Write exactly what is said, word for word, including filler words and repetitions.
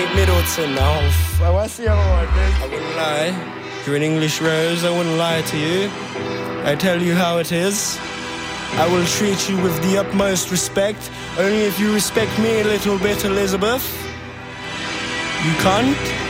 Kate Middleton. Oh, oh what's the other one, dude? I wouldn't lie. You're an English rose, I wouldn't lie to you. I tell you how it is. I will treat you with the utmost respect, only if you respect me a little bit, Elizabeth. You can't?